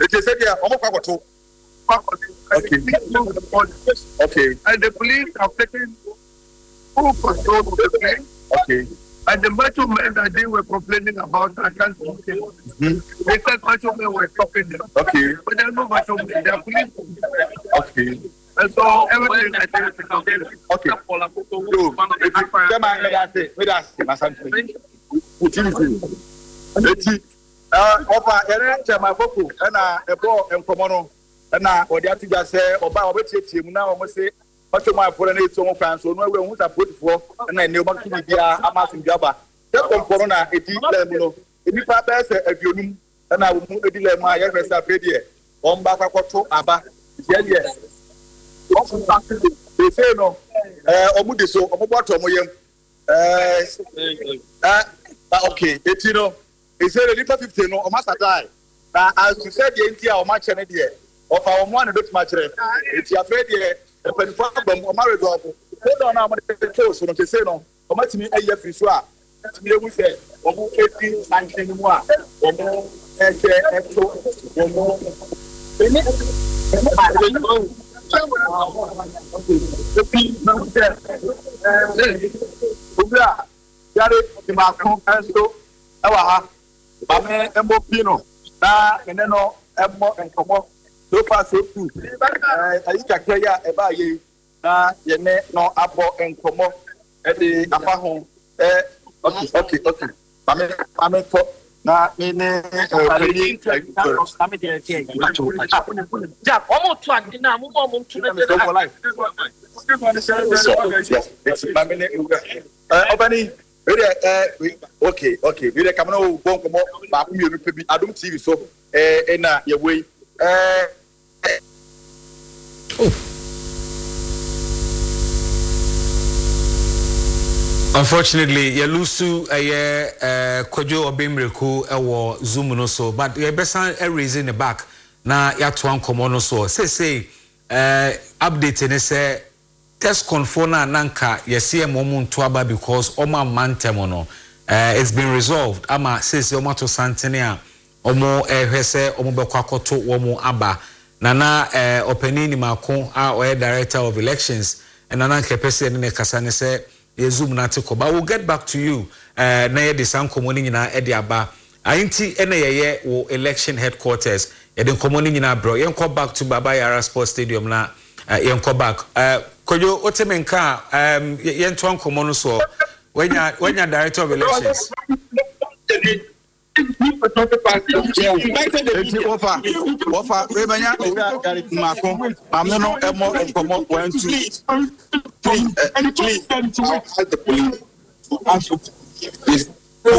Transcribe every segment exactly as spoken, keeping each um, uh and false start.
It is said here, almost to. Okay. Okay. And the police have taken full control of the place. Okay. And the macho men that they were complaining about, I can't say. Mm-hmm. They said macho men were stopping them. Okay. But there's no macho men, they're police. Okay. And so everything I think is okay. Okay. So, come on, let us say, let us say, my son. Uh, Opa, ere chama boko na ebo enkomo no na odi atiga se oba obetietie mu na o se macho ma foro na eto mo kwan so no awe hu supportfo na ne o ma kini bia amasin biaba se konforo na edi lem no enipa ba se aduonum na wo mu edi lem a ye resa fedie o mba kwakoto aba ye ye o fu taxi e se no eh o mu de so o mo boto mo yem eh ah okay eti no is there a little fifty no, or must die? Now, as you said, the India or match any day, or our one a bit much. It's your afraid, the problem or marriage. Hold on, I'm going to tell you, so to say no, or much me a year for sure. Let me always say, or more eighteen, nineteen, one, or more, and or more. Mame embo pino na ene no emmo enkomo so far so good eh ayi kakra ya e ba ye na ye ne no abo enkomo e de afa ho eh okay okay okay mame mame to na me ne eh mame de tie ja omo to ade na mo bo mo to na so life yes mame ne eh obani okay, okay. We come now. Bon, come on. Back me, you be. I don't T V so. Eh, na your way. Eh. Unfortunately, you lose to a uh Kojo Obimreku ewo Zoom no so, but you better a reason in the back. Na ya twan komo no so. Say say eh update ne say test confirm na nanka yesi e momu ntoaba because oma mantemo no uh, it's been resolved ama says oma to santene a omo ehwese omo bekwakoto womo aba nana uh, openi ni mako a oye director of elections and nana kepese ne kasa ne se ye zoom na te ko but we'll get back to you uh, na ye de san komoni nyina e de aba ayinti ene ye wo election headquarters ye de komoni nyina bro ye come back to Baba Yara Sports Stadium na uh, ye come back uh, Kojo otemenka um yento ankomo no so when you when you director of elections offer offer we banya mako amno no emo enkomo one two please please the police is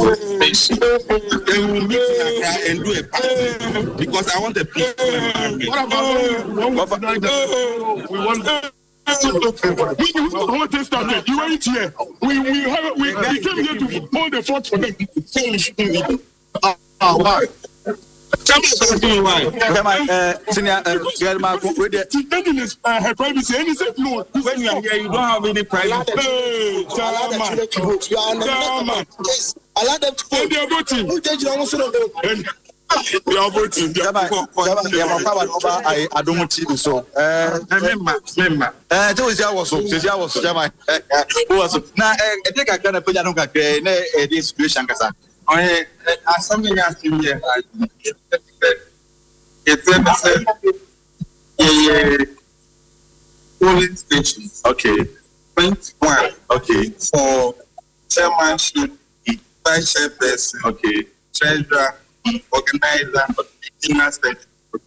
they will meet and do a party because I want the people what about we want we want to start you ain't here. We we have we, we came here to hold the fort for them. Oh, why? Tell me something why. Come on, uh, senior, uh, girl, my with the taking his her privacy. And he said no. When you are here, you don't have any privacy. Hey, Chairman, Chairman. Allow them to vote. They are voting. Who take you on? We are voting. Yeah, my father over I I don't want to so. Uh, remember, remember. Uh, so is was so. Is was so. Jama. Who was now? I think I can put you on the ne this situation kasa. Oh, eh, something else here. It's a yeah, polling stations. Okay. twenty-one. Okay. For chairmanship, vice chairperson. Okay. Treasurer. Organizer of the dinner state.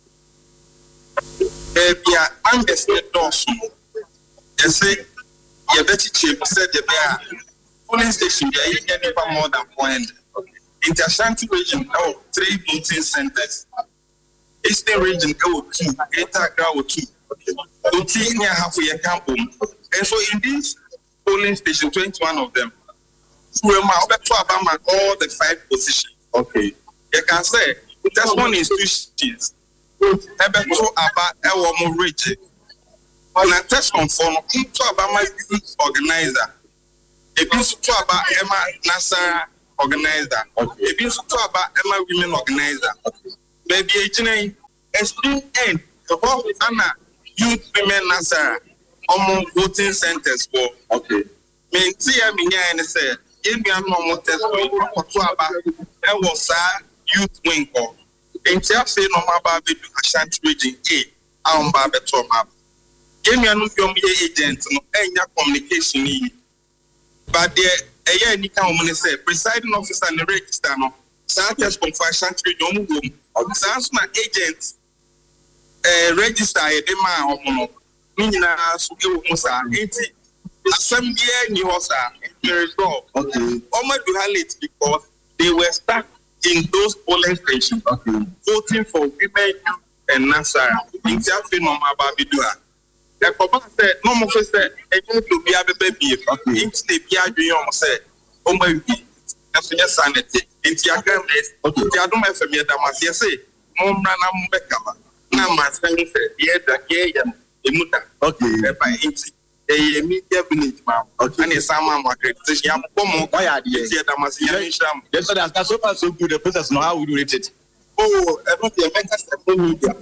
There be an understood also. They say, you better chief said the bear polling station, they are getting more than one. In the Ashanti region, oh, three voting centers. Eastern region, oh, two. Greater Accra, oh, two. Voting near halfway a camp. And so in this polling station, twenty-one of them, we are all the five positions. Okay. You can say just one institutions. Ebe to aba ewo mo reach. On a test conform to aba my youth organizer. Ebi to aba Emma Nasara organizer. Ebi to aba Emma women organizer. Baby ejine extreme end about Anna youth women Nasara on voting centers for okay. Me see I mean and say if you are not test for to aba e was youth wing ko. Enti afi no maba be Ashanti region A am ba beto map. Give me anu fiom ye agent no enya communication yi. But there eye any kan mo say presiding officer and register no sa test from Ashanti region mo go. Sa na agent eh register e de ma omo no. Ni nyina so ge wo sa enti assembly ni ho sa result. Okay. Omo do highlight because they were stuck in those polling stations, okay, voting for women and Nasara. In Japan, no more Babidua. The Papa said, no more said, a good to be a baby. It's the Piagion said, oh my God, that's your sanity. It's your grandness. Okay, I don't have a mere damas. Yes, say, Mom Ranam Becca. Now, my son said, yeah, the gay and Imuta. Okay, by it. A media village, ma'am. Okay, and it's a man market. I'm going to buy the damas. Yes, so that's so far so good. The process now, how we do it. Oh, I don't think I can media.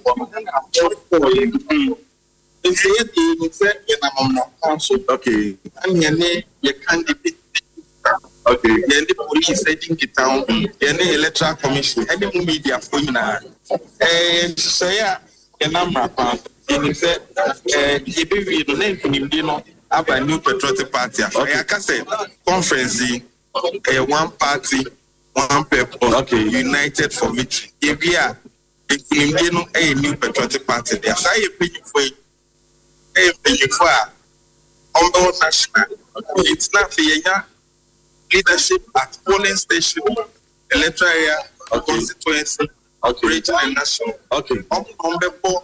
It's a council. Okay, and your name, your candidate. Okay, then the police setting it down, the electoral commission, and the media for you now. And so, yeah, a number of and he said, eh, if we don't name him, you know, have a new patriotic party. I can say, conference, a one party, one people, okay, united for victory. If we are, if we know a new patriotic party, they are saying, pay for it, pay for on the national. It's not the leadership at polling station, electoral area, constituency. Okay. Region and national. Okay. On on the board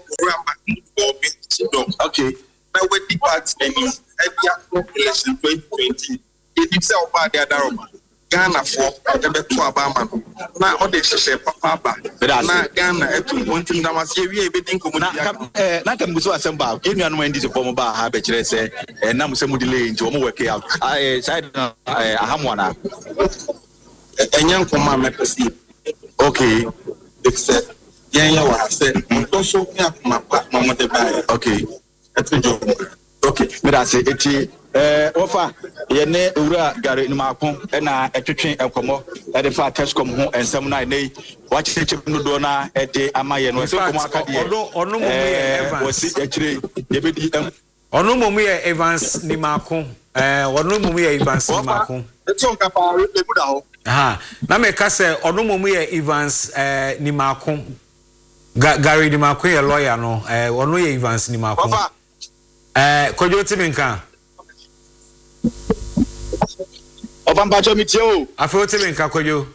okay. Now with the party menu, every election twenty twenty, it itself by the other Ghana for the two Obama. Now all this is a papa. Now Ghana at one thing that must give you everything. Eh, na kam so asamba. Give me an when this form ba ha be kire say, eh na mo se mo delay nti o mo work out. Eh side na eh ahamwana. Enyan koma me perceive. Okay. Except, yeah, yeah, what I said. Also, yeah, my mama de buy. Okay, that's a joke. Okay, but I say it. Eh, offer. Yeah, ne ura gari ni makon. Ena etwetwe enkomo. Ede fa test kom ho ensem na nei. Watch the chip no do na ede amaye no. So kom aka de. Ono ono mo ye Evans. Wasi ekire. Ye be di em. Ono mo ye Evans ni makon. Eh, ono mo ye Evans ni makon. Eto nka pa re mu da ho. Aha, na me ka say onomomu ye Evans eh Nimako. Gary Nimako ye lawyer no, eh ono ye Evans Nimako. Eh kojo ti me nka. Oba mbacho mi tie o. Afi ti me nka kojo.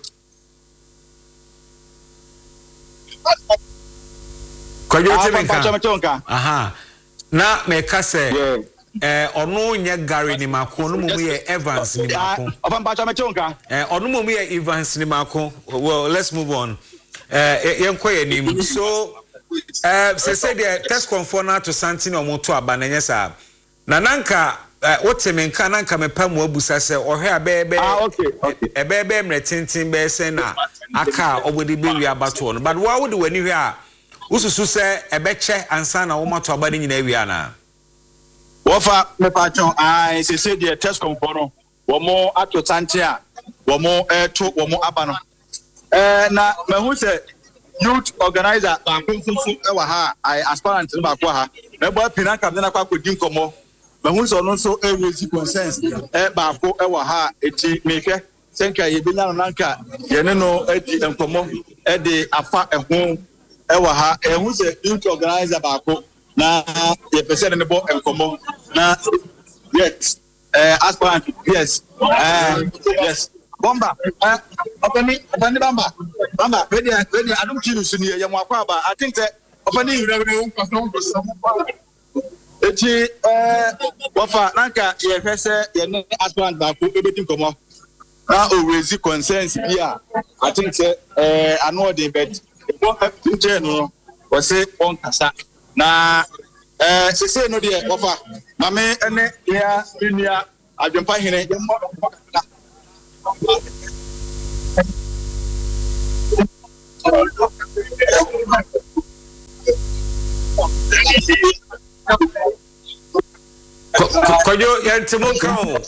Kojo ti me nka. Aha. Na me ka say eh ono nye Gary Nimako no mumu ye Evans Nimako. Oba mbacho me chonka. Eh ono mumu ye Evans Nimako. Well, let's move on. Eh yenko ye nim. So eh se say the test confirm na to something omo to aba na nyesa. Na nanka wote me nka nanka me pa mu abusa se ohwe abebe. Ah okay. Okay. Ebebe mretintin be se na aka obodi be wi abato no. But wa wo de wani hwe a ususu se ebeche ansa na wo mato aba ni nyina wi ana. Wofa me patron ai se se the test confirm wo mo ato tantia wo mo eto wo mo aba no eh na me hu se youth organizer bankunfunfu e wa ha ai aspirant ba kwa ha me bo pina kam na kwa kodin komo me hu so no so e raise consensus e ba ko e wa ha eti me hwe senka ye bi na nanka ye ne no edi enkomo e de afa ehun e wa ha e hu se youth organizer ba ko na ye person ne bo enkomo na yes eh aspirant yes eh yes bomba eh opani opani bamba bamba ready ready adum chiru suni ye mo akwa ba I think that opani eti eh wafa nanka ye hwese ye ne aspirant ba ko ebetin komo na o raise concerns here I think that eh ano dey bet go have to change no we say on kasa na eh se se no de wafa mame ene ya dunia adwempa hene Kwajo yantimunka o.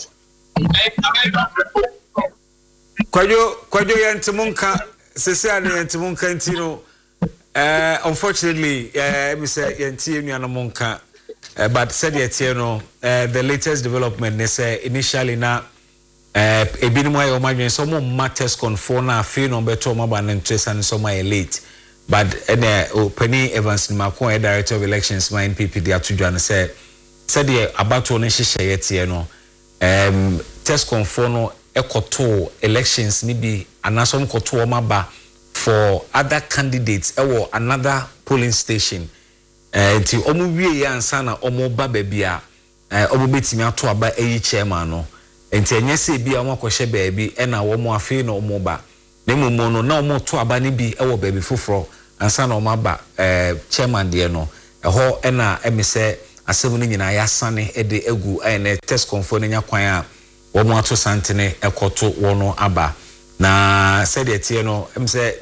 Kwajo kwajo yantimunka sese ane yantimunka ntino. Uh, unfortunately, uh, me say yanti nuanamunka. Uh, but said yet you know uh, the latest development they say initially na uh ebinim ayo madwen so mo matters conform na fe no beto mo ba interest and so my late but uh, Penny Evans Mako director of elections my N P P dey atudwa no say said ye abato no hihye yet you know um test conform no ekoto elections ni bi anasom koto o maba for other candidates ewo another polling station. Nti omo wie ya ansa na omo ba baabi a omo betimi ato aba eyi chairman no nti enye se bi a omo akohye baabi e na omo afi na omo ba na mumu no na omo to aba ne bi ewo baabi foforo ansa na omo aba eh chairman de no eho e na emise asem no nyina ya sane e de egu e na test confirm nya kwan a omo ato santene ekoto wono aba na said etie no emise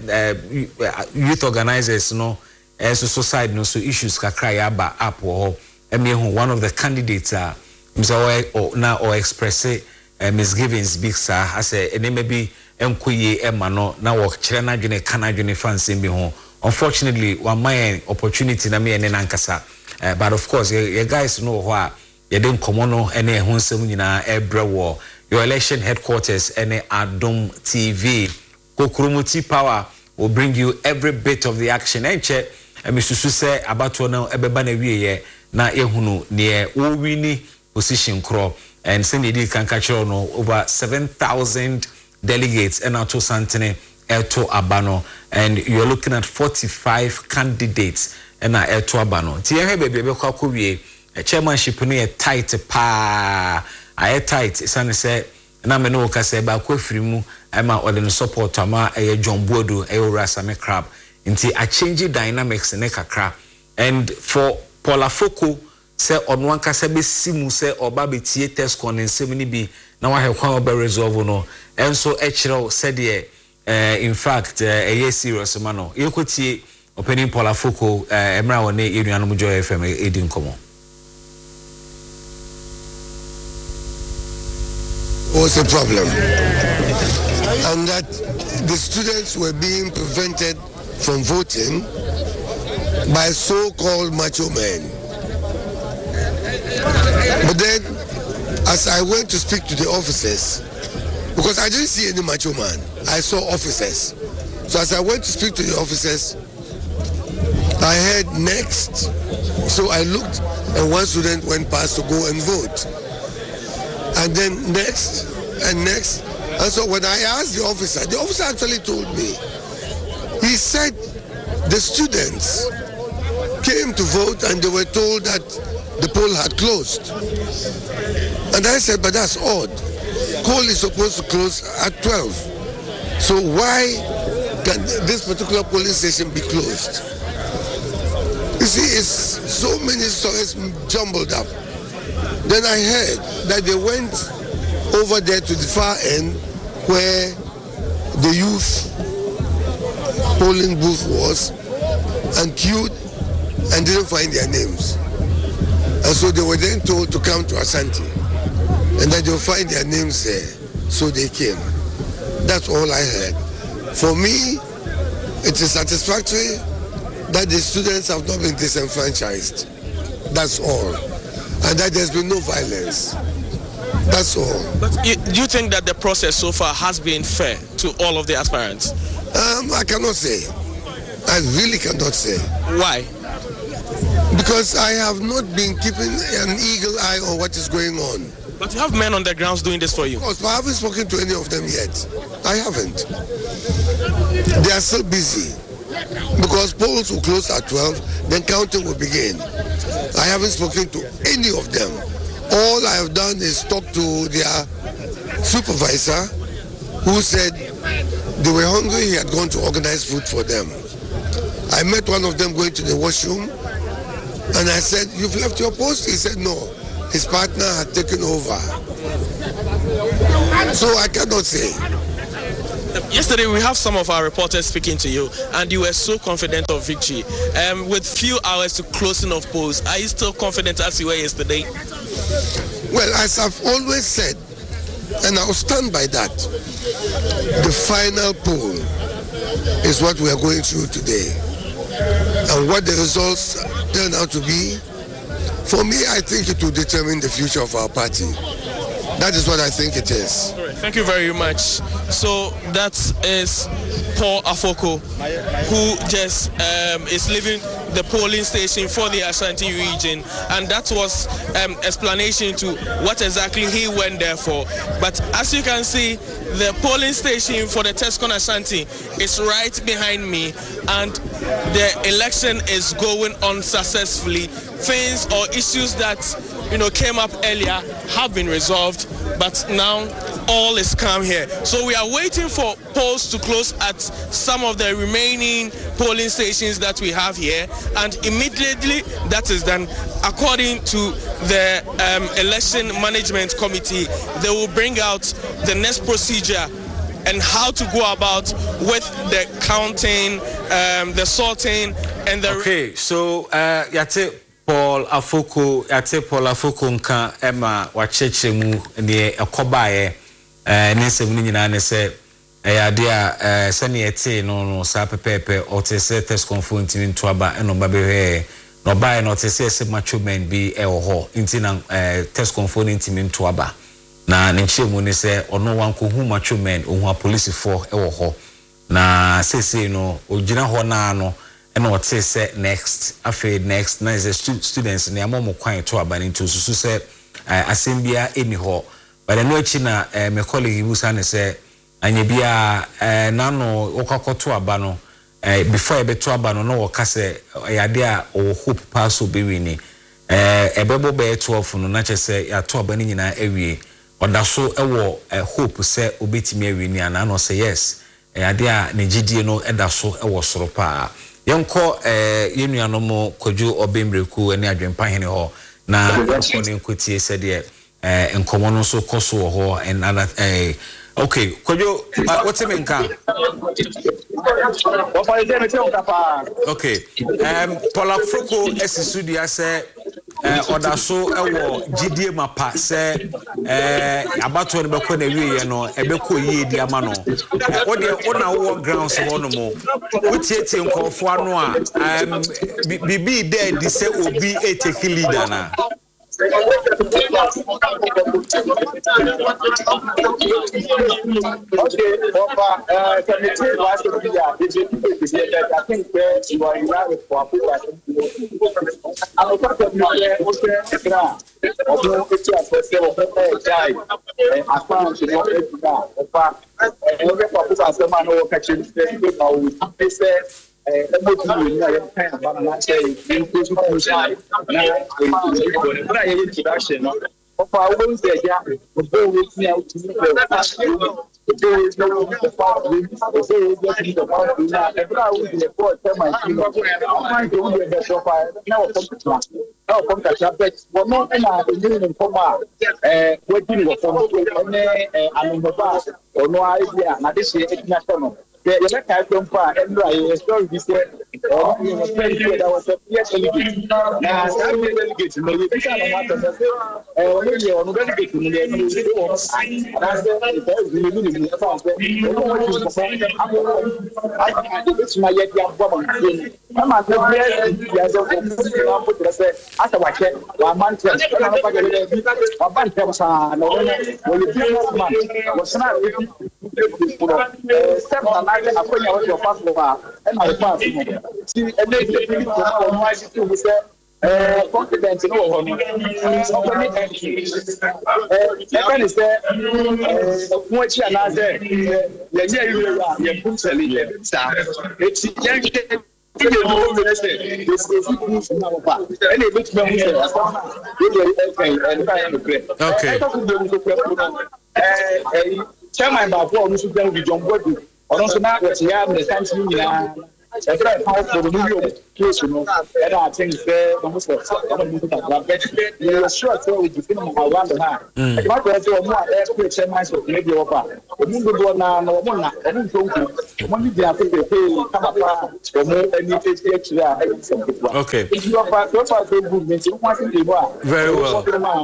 youth organizers no as a society no so issues kakra ya ba up ho eme hu one of the candidates uh mse or na or express uh, misgivings big sir as a ene maybe enkoye ema no na wo kire na dwene kana dwene fans bi ho unfortunately one my opportunity na me ene nankasa uh, but of course you guys know ho a ye den komo no ene ho nsem nyina ebre wo your election headquarters ene Adom T V Kokromoti Power will bring you every bit of the action enche emisusu se abato na ebeba na wieye na ehunu ne wo wini position kro and send the kanka chiro no over seven thousand delegates and auto santene eto abano and you're looking at forty-five candidates and na eto abano ti ehwe bebe be kwa kowie chairmanship no e tight pa a tight sane se na me no ka se ba kwa firimu ama ode no support ama e John Bodo e Rasame Crab nti a change dynamics ne kakra and for Paula Foko say on one ka se be simu say oba betie test con nsem ni bi na wa he kwan oba resolve no enso e kire said there uh, in fact e uh, serious man no yekotie opening Paula Foko uh, emra woni enuanom Joy F M edin komo. Was a problem, and that the students were being prevented from voting by so-called macho men. But then, as I went to speak to the officers, because I didn't see any macho man, I saw officers. So as I went to speak to the officers, I heard next. So I looked, and one student went past to go and vote. And then next, and next. And so when I asked the officer, the officer actually told me, he said the students came to vote and they were told that the poll had closed. And I said, but that's odd. Poll is supposed to close at twelve. So why can this particular polling station be closed? You see, it's so many stories jumbled up. Then I heard that they went over there to the far end where the youth polling booth was and queued and didn't find their names. And so they were then told to come to Asante and that they'll find their names there. So they came. That's all I heard. For me, it is satisfactory that the students have not been disenfranchised. That's all. And that there's been no violence. That's all. But you, do you think that the process so far has been fair to all of the aspirants? Um, I cannot say. I really cannot say. Why? Because I have not been keeping an eagle eye on what is going on. But you have men on the grounds doing this for you. Of course, but I haven't spoken to any of them yet. I haven't. They are still busy. Because polls will close at twelve, then counting will begin. I haven't spoken to any of them. All I have done is talk to their supervisor, who said they were hungry, he had gone to organize food for them. I met one of them going to the washroom, and I said, "You've left your post?" He said, "No, his partner had taken over." So I cannot say. Yesterday, we have some of our reporters speaking to you, and you were so confident of victory. Um, with few hours to closing of polls, are you still confident as you were yesterday? Well, as I've always said, and I'll stand by that, the final poll is what we are going through today. And what the results turn out to be, for me, I think it will determine the future of our party. That is what I think it is. Thank you very much. So that is Paul Afoko, who just um, is leaving the polling station for the Ashanti region, and that was um, explanation to what exactly he went there for. But as you can see, the polling station for the Tescon Ashanti is right behind me, and the election is going on successfully. Things or issues that you know came up earlier have been resolved, but now all is calm here. So we are waiting for polls to close at some of the remaining polling stations that we have here, and immediately that is done, according to the um, election management committee, they will bring out the next procedure and how to go about with the counting, um, the sorting, and the... Okay, so uh, yate Paul Afoko, yate Paul Afoko nka ema wacheche mu ne ekobaye eh nese mu nyina ne se eyade a eh sene yete no no sa pepepe otese test confront ntimi ntoaba eno babehwe no bae no otese se macho men bi e ho nti na eh test confront ntimi ntoaba na ne nchemu ne se ono wanko hu macho men ohu police for e ho na sese no ogina ho na no eno otese next afraid next na is stu students ne amomo kwan to aba into susu se asembia eni ho but eno achi na me colleague busa ne se anye bia nano okakoto aba no before e beto aba no no woka se yade a o hope pass obewi ni eh ebebo be twelve no na chese ya to aba ni nyina awie oda so ewo hope se obetimi awie ni ana no say yes yade a ne gidie no eda so ewo soro pa yenko eh yenuano mo Kojo Obemreku ene adwempa hene ho na ko ne nkotie se de eh enkomo no so koso ho and other eh okay Kojo uh, what's it nka okay um Paul Afoko esisudia se eh odaso ewo gidie mapa se eh abato ne beko na wiye no ebeko yie di ama no wo de ona wo grounds wo no mo wotietie nkofo ano a um bibi there di se obi e take leader na Okay, Papa, uh, can you tell us if you are that I think where you are united for people? I'm talking about the ground. Although it's just a several people die, I found you know, it's not. Papa, every purpose as a man who catching the they said. Introduction. Of our ones there, yeah, the boy is now to the there is no the part of there is nothing the part of that. Every hour in the port, my team, I'm going to get so far. Now, come now, come to subject. Well, not in our union for my waiting for me and the bar or no idea. Now, this is international. The elect don't far and I story this year. Oh, you know, that was a yes, delegate. Now, I'm a delegate. No, you can't want to say, oh, maybe I'm a delegate. And I said, really, really, I can't my yet young woman. I'm not the years of the after I check one month. A bunch of son, or you feel man was not seven. I put your passport and my passport. See, and they say, uh, confidence in all. Second is there, what you are there. You are, you put a little star. It's young. This is and it looks very okay. Chairman, about what we should do with John Body. Or also, now what's here, the country, Every time for the new case, you know, and I think the almost like but you are sure so we defend around the hand. I want to say more air ten miles of maybe over. The Mungo do na no one na any don't money they are pay come up for more any face actually okay. If you are so far so good, then you want to do very well.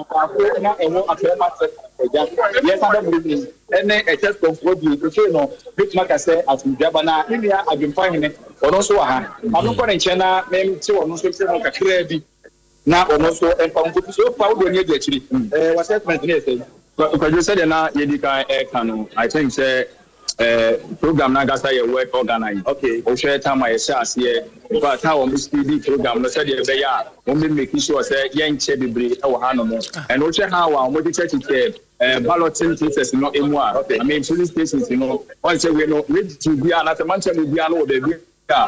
Yes, I don't believe any excess of what you know, which like I say, as we Jabana, India, I've been finding it, or also I have not in China, name two or no specific credit. Now, also, and from so far, we need actually. What's that meant? Because you said, now, Yedika Air Cano, I think, say, program Nagasa, your work organized. Okay, or share time I say, here, but how on this T V program, no said, they are only making sure, say, young Chebby, our animals, and also how I'm with the church. Uh, balloting cases, you know, in one. Okay. I mean, police stations, you know, once we know, ready to be an attention to be an order.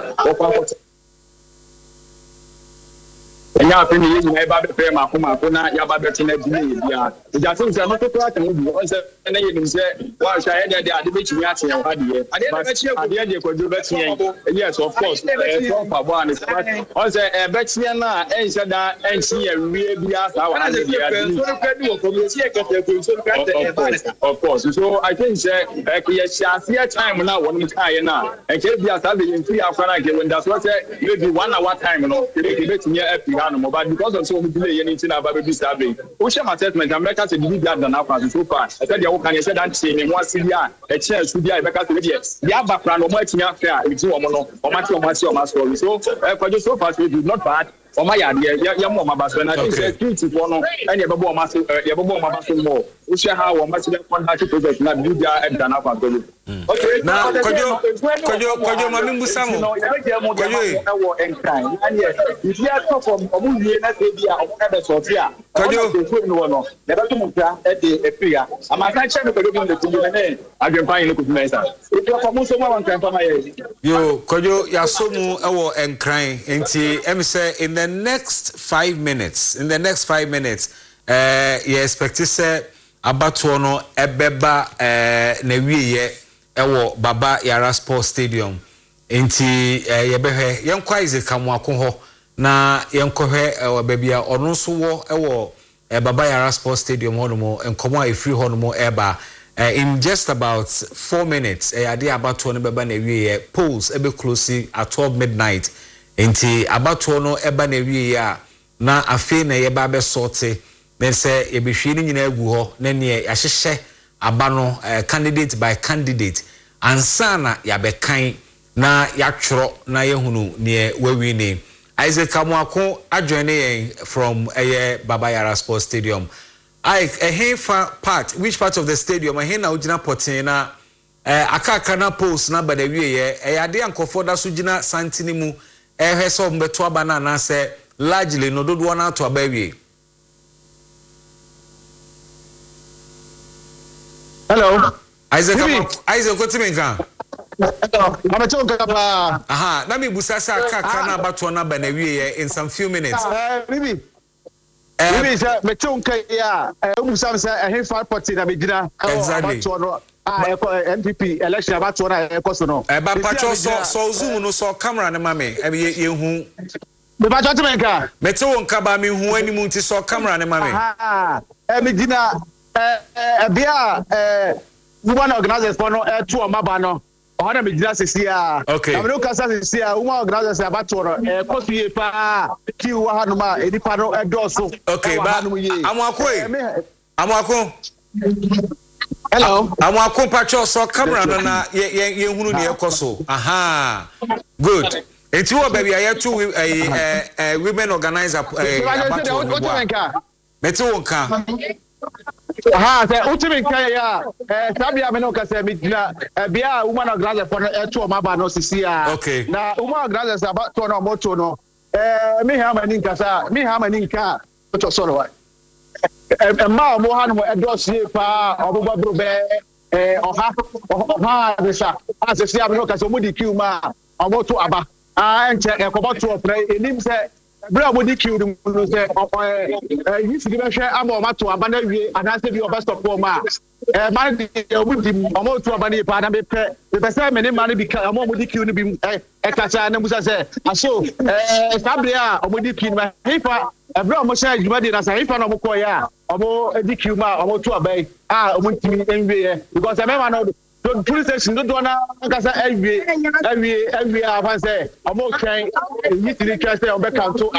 And now, when you have a pair, my home, I have a better name. Yeah, the Jacksons are not a part of the ones that they say, well, I had the admission at the idea. I didn't at the end, you could do better. Yes, of course. One is also a Betiana, and said that, and see a real bias. Of course. So I think that yes, I see a time now when we tie now. And can't be a Saturday in three hours when that's what maybe one hour time, you know, but because of so much delay, anything about baby starving. Ocean assessment, America said, you got the now so far. I said, you can say that in one city, a chance to be a back to the yes. The background of my team affair, it's one or much or much or much. So, for just so far, it is not bad. Oh my idea, young mama, and I think it's one and you have a master, you have a more master more. We share how much one has to project, not do that and done up. Okay, now, could you, could you, could you, Mammy Musamo? And kind, and yes, if you are talking from a movie, that's the Sophia. Could you, never to move at the Epria. I'm not trying to put the name. I can find a good message. If you are from Muslim, can for my you, could you, Yasomu, and crying, and see, M say in the next five minutes, in the next five minutes, uh, you expect to say abatono ebeba uh, newiye ewo Baba Yara Sports Stadium. Inti uh, yebehwe yenkwa ize kamwako ho na yenkwohwe ewo bebia ono so wo ewo uh, Baba Yara Sports Stadium honomo enkomo a free honomo eba uh, in just about four minutes uh, ade abatono beba newiye polls ebe close at twelve midnight. Enti abato no eba na wie ya na afi na ye ba be sorte me se ye be hwe ni nyina agu ho na ne ya hyehye aba no uh, candidate by candidate ansa na ya be kan na ya tworo na ye hunu ne wawi ni Isaac Kamwako adjoin yen from uh, Baba Yara Sports Stadium. I a hefa part which part of the stadium a he na ugina potin na uh, aka na post na ba da wie ye e ade ankofo da so gina santini mu eh heso mbeto abana na se largely no dodo na to abawie. Hello Isaac Isaac Kotimenka. Hello mama chonka ba aha na me busasa aka na abato na ba na wie in some few minutes eh bibi eh bibi say me chonka ya eh busam say eh five party na me gina exactly ah M P P election about what I cost no e ba pacho so so zoom no so camera ne mame e ye hu me ba pacho menka me te won ka ba me hu animu nti so camera ne mame ah e me gina eh bia eh woman organizers for no eh two o maba no o na me gina sesia okay na me no kasa sesia woman organizers about what eh cost ye pa ki wa hanu ma enipa no e do so okay ba amwako e amwako hello I'm a compacho so camera na ye ye hunu ne ekoso aha good enti wo baby aye two eh eh women organizer eh meto wonka aha say ultimate kan ya eh sabia me no ka say me gina bia woman organizer for eh two maba no sisia okay na woman organizer about to no moto no eh me ha mani nkasa me ha mani nka to so ro Emma mo hanu mo edosie pa oboba bro be eh oha oha desa asese abno ka so mo di kiu ma omo to aba ah enche e ko boto opre enim se bra mo di kill no say eh yi sigi be hwe ama o ma to aba na wie anase bi o be stop o ma eh man di o mu di o mo to aba na ipa na be pe be say me ne man bi ka o mo di kill no bi eh e ka cha na musa say aso eh sabre a o mo di kill ma hifa e bra mo say juma di na say hifa na mo ko ya o mo di kill ma o mo to aba ah o mo ntimi enwie because e me man no the police station no do na kasa ewie ewie ewie afanse o mo twen yi tiri twa say o be kanto